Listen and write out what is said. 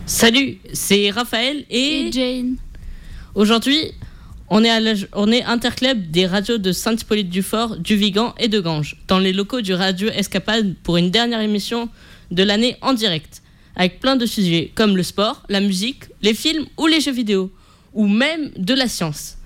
Salut, c'est Raphaël Et Jane. Aujourd'hui, on est interclub des radios de Saint-Hippolyte-du-Fort, du Vigan et de Ganges, dans les locaux du Radio Escapade pour une dernière émission de l'année en direct, avec plein de sujets comme le sport, la musique, les films ou les jeux vidéo, ou même de la science.